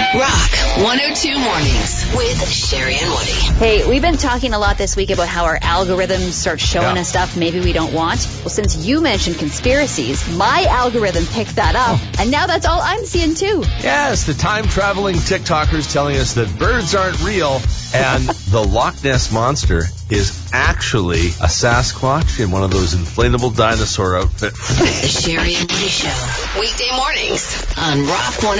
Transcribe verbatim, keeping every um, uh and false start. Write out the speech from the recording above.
Rock one oh two Mornings with Sherry and Woody. Hey, we've been talking a lot this week about how our algorithms start showing Yeah. us stuff maybe we don't want. Well, since you mentioned conspiracies, my algorithm picked that up, Oh. and now that's all I'm seeing too. Yes, the time-traveling TikTokers telling us that birds aren't real and the Loch Ness Monster is actually a Sasquatch in one of those inflatable dinosaur outfits. The Sherry and Woody Show. Weekday mornings on Rock one oh two.